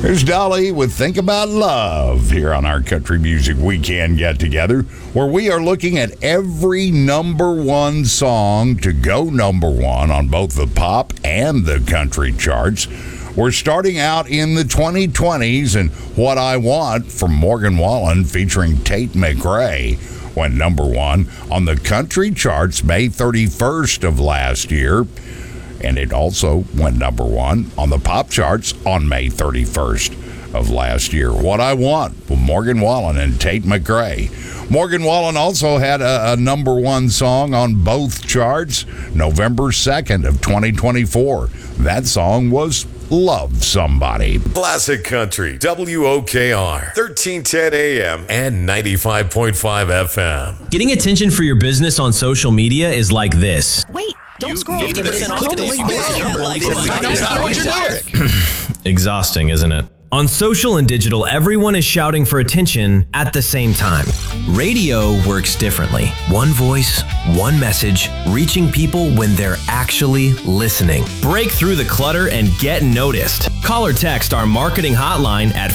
Here's Dolly with Think About Love here on our Country Music Weekend Get-Together, where we are looking at every number one song to go number one on both the pop and the country charts. We're starting out in the 2020s, and What I Want from Morgan Wallen featuring Tate McRae went number one on the country charts May 31st of last year. And it also went number one on the pop charts on May 31st of last year. What I Want with Morgan Wallen and Tate McRae. Morgan Wallen also had a number one song on both charts November 2nd of 2024. That song was Love Somebody. Classic Country, WOKR, 1310 AM and 95.5 FM. Getting attention for your business on social media is like this. Wait, don't scroll. 50% off. Exhausting, isn't it? On social and digital, everyone is shouting for attention at the same time. Radio works differently. One voice, one message, reaching people when they're actually listening. Break through the clutter and get noticed. Call or text our marketing hotline at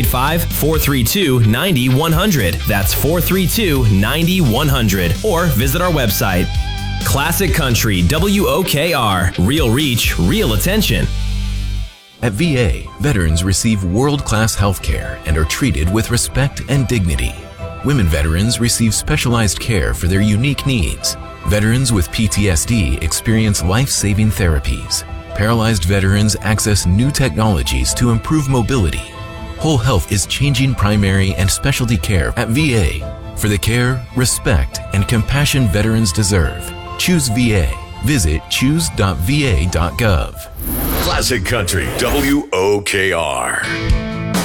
585-432-9100. That's 432-9100. Or visit our website. Classic Country, WOKR, real reach, real attention. At VA, veterans receive world-class health care and are treated with respect and dignity. Women veterans receive specialized care for their unique needs. Veterans with PTSD experience life-saving therapies. Paralyzed veterans access new technologies to improve mobility. Whole Health is changing primary and specialty care at VA for the care, respect, and compassion veterans deserve. Choose VA. Visit choose.va.gov. Classic Country, WOKR.